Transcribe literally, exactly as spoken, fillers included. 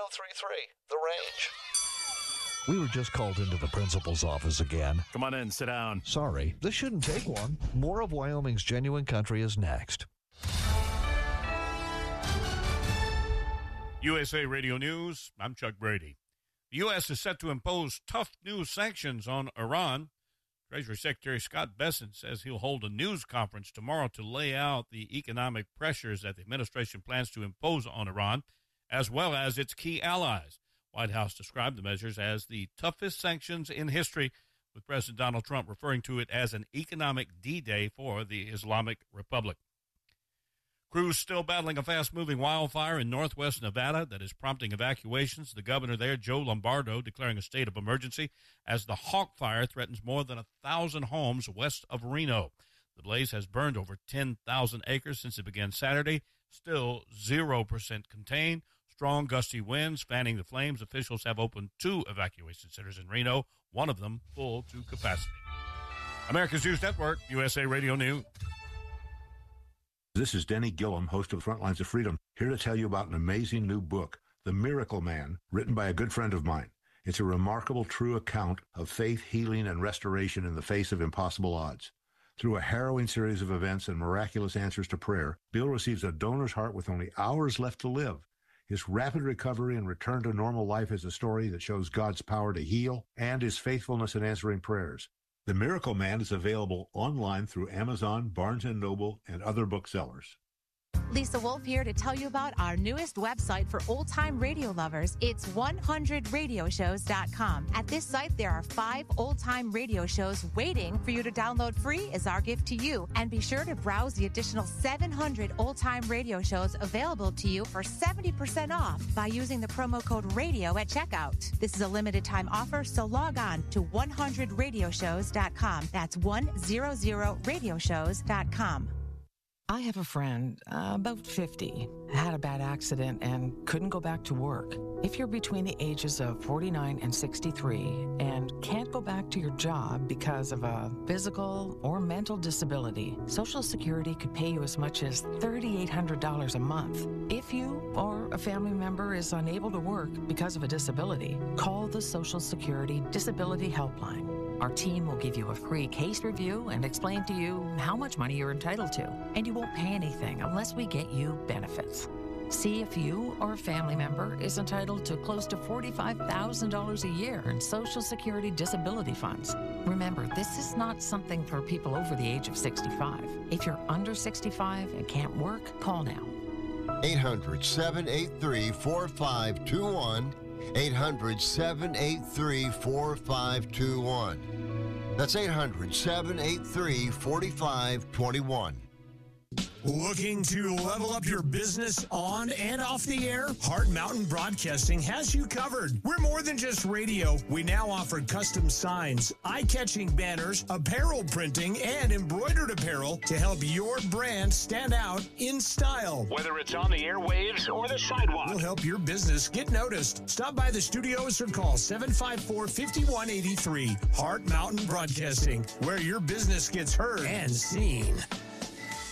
three three, The Range. We were just called into the principal's office again. Come on in, sit down. Sorry, this shouldn't take long. More of Wyoming's Genuine Country is next. U S A Radio News, I'm Chuck Brady. The U S is set to impose tough new sanctions on Iran. Treasury Secretary Scott Bessent says he'll hold a news conference tomorrow to lay out the economic pressures that the administration plans to impose on Iran, as well as its key allies. White House described the measures as the toughest sanctions in history, with President Donald Trump referring to it as an economic D-Day for the Islamic Republic. Crews still battling a fast-moving wildfire in northwest Nevada that is prompting evacuations. The governor there, Joe Lombardo, declaring a state of emergency as the Hawk Fire threatens more than a thousand homes west of Reno. The blaze has burned over ten thousand acres since it began Saturday, still zero percent contained. Strong, gusty winds fanning the flames. Officials have opened two evacuation centers in Reno, one of them full to capacity. America's News Network, U S A Radio News. This is Denny Gillum, host of Frontlines of Freedom, here to tell you about an amazing new book, The Miracle Man, written by a good friend of mine. It's a remarkable, true account of faith, healing, and restoration in the face of impossible odds. Through a harrowing series of events and miraculous answers to prayer, Bill receives a donor's heart with only hours left to live. His rapid recovery and return to normal life is a story that shows God's power to heal and his faithfulness in answering prayers. The Miracle Man is available online through Amazon, Barnes and Noble, and other booksellers. Lisa Wolf here to tell you about our newest website for old-time radio lovers. It's one hundred radio shows dot com. At this site, there are five old-time radio shows waiting for you to download free as our gift to you. And be sure to browse the additional seven hundred old-time radio shows available to you for seventy percent off by using the promo code RADIO at checkout. This is a limited-time offer, so log on to one hundred radio shows dot com. That's one hundred radio shows dot com. I have a friend, uh, about fifty, had a bad accident and couldn't go back to work. If you're between the ages of forty-nine and sixty-three and can't go back to your job because of a physical or mental disability, Social Security could pay you as much as three thousand eight hundred dollars a month. If you or a family member is unable to work because of a disability, call the Social Security Disability Helpline. Our team will give you a free case review and explain to you how much money you're entitled to. And you won't pay anything unless we get you benefits. See if you or a family member is entitled to close to forty-five thousand dollars a year in Social Security disability funds. Remember, this is not something for people over the age of sixty-five. If you're under sixty-five and can't work, call now. eight hundred, seven eight three, four five two one. eight hundred, seven eight three, four five two one. That's eight hundred, seven eight three, four five two one. Looking to level up your business on and off the air? Heart Mountain Broadcasting has you covered. We're more than just radio. We now offer custom signs, eye-catching banners, apparel printing, and embroidered apparel to help your brand stand out in style. Whether it's on the airwaves or the sidewalk, we'll help your business get noticed. Stop by the studios or call seven five four, five one eight three. Heart Mountain Broadcasting, where your business gets heard and seen.